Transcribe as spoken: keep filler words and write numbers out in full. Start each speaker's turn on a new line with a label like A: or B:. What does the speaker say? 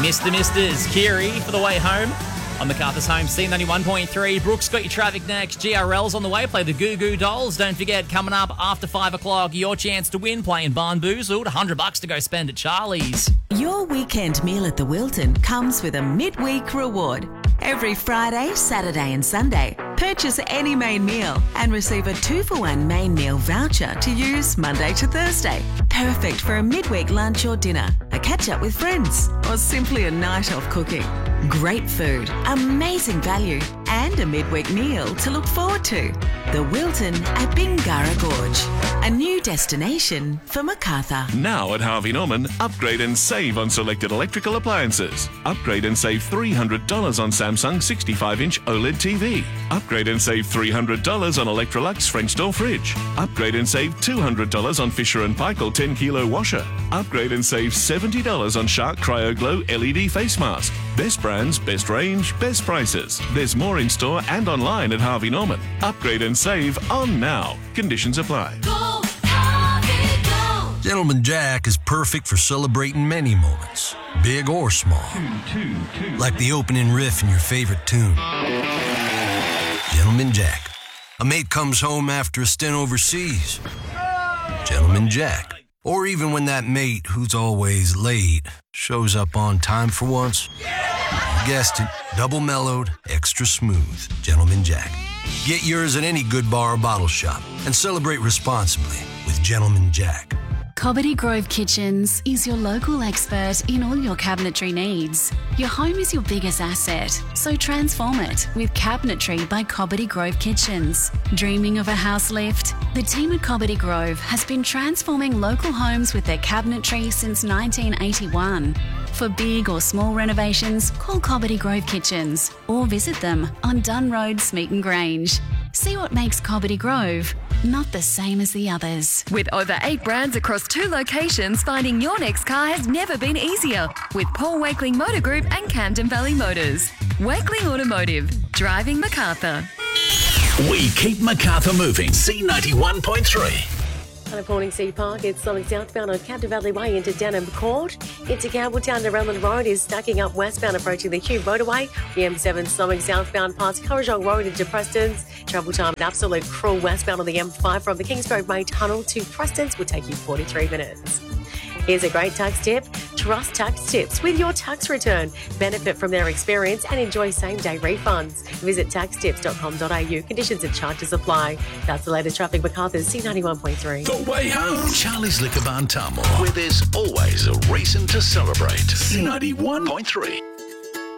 A: Mister Misters, Kiri for the way home on Macarthur's Home, C ninety-one point three. Brooks got your traffic next. G R L's on the way. Play the Goo Goo Dolls. Don't forget, coming up after five o'clock, your chance to win playing Barnboozled. one hundred bucks to go spend at Charlie's.
B: Your weekend meal at the Wilton comes with a midweek reward. Every Friday, Saturday and Sunday, purchase any main meal and receive a two for one main meal voucher to use Monday to Thursday. Perfect for a midweek lunch or dinner, a catch-up with friends, or simply a night off cooking. Great food, amazing value, and a midweek meal to look forward to. The Wilton at Bingara Gorge, a new destination for Macarthur.
C: Now at Harvey Norman, upgrade and save on selected electrical appliances. Upgrade and save three hundred dollars on Samsung sixty-five inch OLED T V. Upgrade and save three hundred dollars on Electrolux French door fridge. Upgrade and save two hundred dollars on Fisher and Paykel ten kilo washer. Upgrade and save seventy dollars on Shark Cryo Glow L E D face mask. Best brands, best range, best prices. There's more in store and online at Harvey Norman. Upgrade and save on now. Conditions apply.
D: Go, Harvey, go.
E: Gentleman Jack is perfect for celebrating many moments, big or small.
C: Two, two, two.
E: Like the opening riff in your favorite tune. Gentleman Jack. A mate comes home after a stint overseas. Gentleman Jack. Or even when that mate, who's always late, shows up on time for once. You guessed it, double mellowed, extra smooth. Gentleman Jack. Get yours at any good bar or bottle shop and celebrate responsibly with Gentleman Jack.
F: Cobbitty Grove Kitchens is your local expert in all your cabinetry needs. Your home is your biggest asset, so transform it with Cabinetry by Cobbitty Grove Kitchens. Dreaming of a house lift? The team at Cobbitty Grove has been transforming local homes with their cabinetry since nineteen eighty-one. For big or small renovations, call Cobbitty Grove Kitchens or visit them on Dunn Road, Smeaton Grange. See what makes Cobbitty Grove not the same as the others.
G: With over eight brands across two locations, finding your next car has never been easier. With Paul Wakeling Motor Group and Camden Valley Motors. Wakeling Automotive, driving Macarthur.
H: We keep Macarthur moving. C ninety-one point three.
I: At Pawning City Park, it's slowing southbound on Camden Valley Way into Denham Court. Into Campbelltown to Relland Road is stacking up westbound approaching the Hugh Motorway. The M seven slowing southbound past Currajong Road into Preston's. Travel time an absolute cruel westbound on the M five from the Kingsgrove Bay Tunnel to Preston's will take you forty-three minutes. Here's a great tax tip. Trust Tax Tips with your tax return. Benefit from their experience and enjoy same-day refunds. Visit tax tips dot com dot a u. Conditions and charges apply. That's the latest traffic. Macarthur's C ninety-one point three.
H: The way home. Charlie's Liquor Barn Tamworth, where there's always a reason to celebrate. C ninety-one point three.